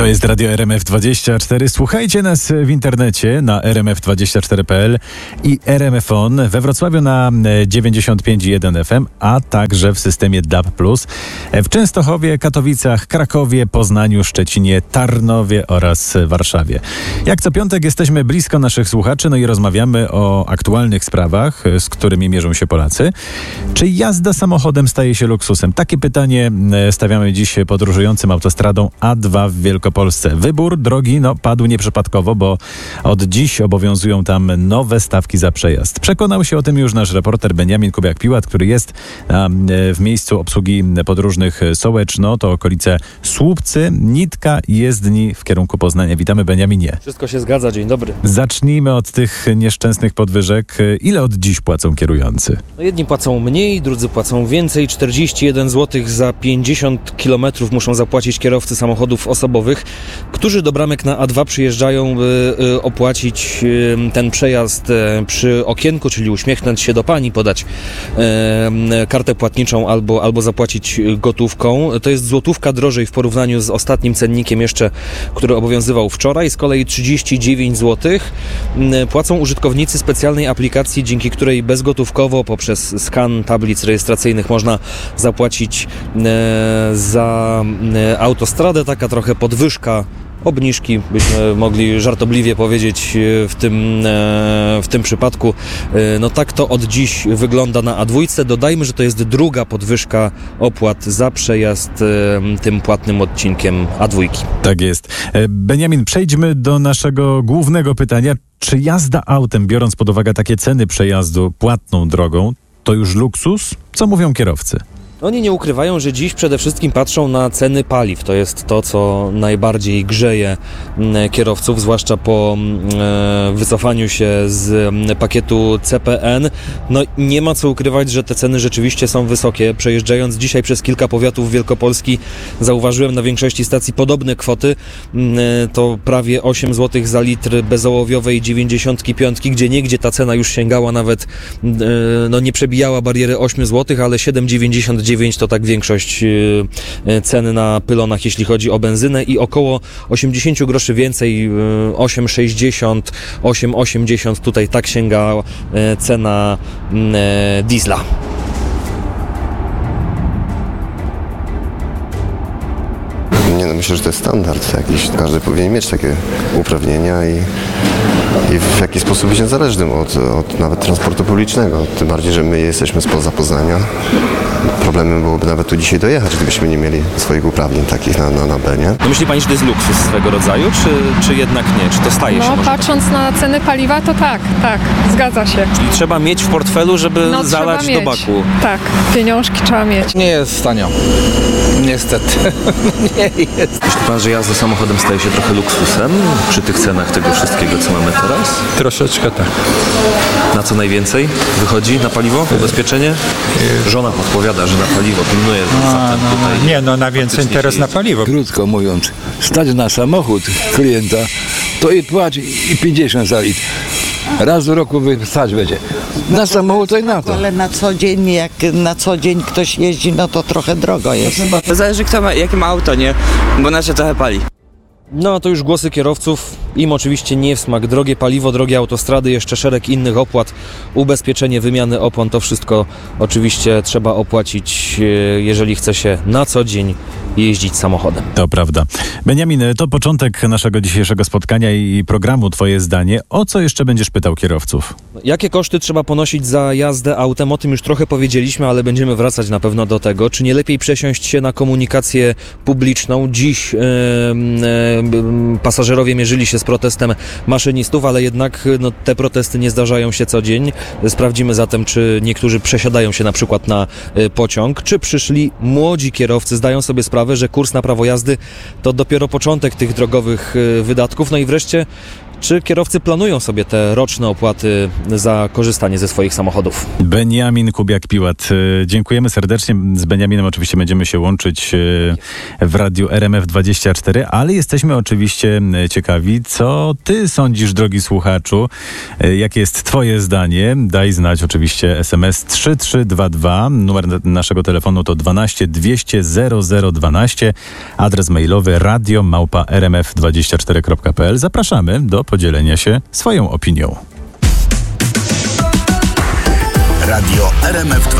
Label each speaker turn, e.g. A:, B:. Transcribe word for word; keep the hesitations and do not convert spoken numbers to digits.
A: To jest Radio R M F dwadzieścia cztery. Słuchajcie nas w internecie na r m f dwadzieścia cztery kropka p l i R M F on we Wrocławiu na dziewięćdziesiąt pięć i jeden F M, a także w systemie D A B plus, w Częstochowie, Katowicach, Krakowie, Poznaniu, Szczecinie, Tarnowie oraz Warszawie. Jak co piątek jesteśmy blisko naszych słuchaczy, no i rozmawiamy o aktualnych sprawach, z którymi mierzą się Polacy. Czy jazda samochodem staje się luksusem? Takie pytanie stawiamy dziś podróżującym autostradą A dwa w Wielkopolsce. Wybór drogi no, padł nieprzypadkowo, bo od dziś obowiązują tam nowe stawki za przejazd. Przekonał się o tym już nasz reporter Beniamin Kubiak-Piłat, który jest a, w miejscu obsługi podróżnych Sołeczno, to okolice Słupcy, nitka jezdni w kierunku Poznania. Witamy, Beniaminie.
B: Wszystko się zgadza, dzień dobry.
A: Zacznijmy od tych nieszczęsnych podwyżek. Ile od dziś płacą kierujący?
B: No, jedni płacą mniej, drudzy płacą więcej. czterdzieści jeden złotych za pięćdziesiąt kilometrów muszą zapłacić kierowcy samochodów osobowych, którzy do bramek na A dwa przyjeżdżają, by y, opłacić y, ten przejazd y, przy okienku, czyli uśmiechnąć się do pani, podać y, kartę płatniczą albo, albo zapłacić gotówką. To jest złotówka drożej w porównaniu z ostatnim cennikiem jeszcze, który obowiązywał wczoraj. Z kolei trzydzieści dziewięć złotych y, płacą użytkownicy specjalnej aplikacji, dzięki której bezgotówkowo poprzez skan tablic rejestracyjnych można zapłacić y, za y, autostradę. Taka trochę podwyżka, obniżki, byśmy mogli żartobliwie powiedzieć w tym, w tym przypadku. No tak to od dziś wygląda na A dwa. Dodajmy, że to jest druga podwyżka opłat za przejazd tym płatnym odcinkiem A dwa.
A: Tak jest. Beniamin, przejdźmy do naszego głównego pytania. Czy jazda autem, biorąc pod uwagę takie ceny przejazdu płatną drogą, to już luksus? Co mówią kierowcy?
B: Oni nie ukrywają, że dziś przede wszystkim patrzą na ceny paliw. To jest to, co najbardziej grzeje kierowców, zwłaszcza po e, wycofaniu się z pakietu C P N. No nie ma co ukrywać, że te ceny rzeczywiście są wysokie. Przejeżdżając dzisiaj przez kilka powiatów Wielkopolski, zauważyłem na większości stacji podobne kwoty. E, to prawie osiem złotych za litr bezołowiowej dziewięćdziesiątki piątki, gdzie niegdzie ta cena już sięgała nawet, e, no nie przebijała bariery osiem złotych, ale siedem dziewięćdziesiąt dziewięć to tak większość ceny na pylonach, jeśli chodzi o benzynę, i około osiemdziesiąt groszy więcej, osiem sześćdziesiąt, osiem osiemdziesiąt, tutaj tak sięga cena diesla.
C: Nie, no myślę, że to jest standard jakiś. Każdy powinien mieć takie uprawnienia i, i w jakiś sposób być niezależnym od, od nawet transportu publicznego. Tym bardziej, że my jesteśmy spoza Poznania. Problemem byłoby nawet tu dzisiaj dojechać, gdybyśmy nie mieli swoich uprawnień takich na, na, na B, nie?
B: No myśli pani, że to jest luksus swego rodzaju, czy, czy jednak nie? Czy to staje się
D: No
B: może
D: patrząc
B: tak?
D: na ceny paliwa, to tak, tak, zgadza się.
B: Czyli trzeba mieć w portfelu, żeby
D: No,
B: zalać
D: trzeba
B: do
D: mieć.
B: baku.
D: Tak, pieniążki trzeba mieć.
E: Nie jest tanio. Niestety. Nie jest.
B: Myśli pan, że jazda samochodem staje się trochę luksusem przy tych cenach tego wszystkiego, co mamy teraz?
E: Troszeczkę tak.
B: Na co najwięcej wychodzi? Na paliwo? Ubezpieczenie? Żona podpowiada, że na paliwo pilnuje zatem tutaj.
E: Nie, no na więcej teraz na paliwo.
F: Krótko mówiąc, stać na samochód klienta, to i płać i pięćdziesiąt za litr. Raz do roku stać będzie. Na samochód to i na to.
G: Ale na co dzień, jak na co dzień ktoś jeździ, no to trochę drogo jest.
H: Zależy kto ma, jakie ma auto, nie? Bo nasze trochę pali.
B: No to już głosy kierowców, im oczywiście nie w smak. Drogie paliwo, drogie autostrady, jeszcze szereg innych opłat, ubezpieczenie, wymiany opon, to wszystko oczywiście trzeba opłacić, jeżeli chce się na co dzień jeździć samochodem.
A: To prawda. Beniamin, to początek naszego dzisiejszego spotkania i programu Twoje zdanie. O co jeszcze będziesz pytał kierowców?
B: Jakie koszty trzeba ponosić za jazdę autem? O tym już trochę powiedzieliśmy, ale będziemy wracać na pewno do tego. Czy nie lepiej przesiąść się na komunikację publiczną? Dziś yy, yy, pasażerowie mierzyli się z protestem maszynistów, ale jednak no, te protesty nie zdarzają się co dzień. Sprawdzimy zatem, czy niektórzy przesiadają się na przykład na yy, pociąg, czy przyszli młodzi kierowcy, zdają sobie sprawę, że kurs na prawo jazdy to dopiero początek tych drogowych yy, wydatków. No i wreszcie, Czy kierowcy planują sobie te roczne opłaty za korzystanie ze swoich samochodów?
A: Beniamin Kubiak-Piłat. E, Dziękujemy serdecznie. Z Beniaminem oczywiście będziemy się łączyć e, w radiu R M F dwadzieścia cztery, ale jesteśmy oczywiście e, ciekawi, co ty sądzisz, drogi słuchaczu. E, Jakie jest twoje zdanie? Daj znać oczywiście S M S trzy trzy dwa dwa. Numer naszego telefonu to dwanaście dwieście zero zero dwanaście. Adres mailowy radio małpa r m f dwadzieścia cztery kropka p l. Zapraszamy do podzielenia się swoją opinią.
I: Radio R M F